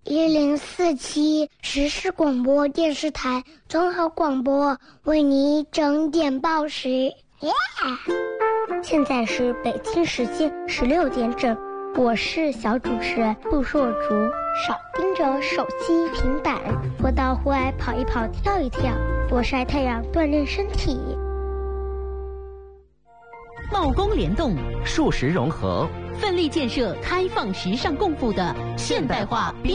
1047实时广播电视台综合广播为你整点报时。现在是北京时间16点整，我是小主持人杜若竹。少盯着手机平板，多到户外跑一跑跳一跳，多晒太阳锻炼身体。 贸工联动， 数实融合， 奋力建设开放时尚共赴的现代化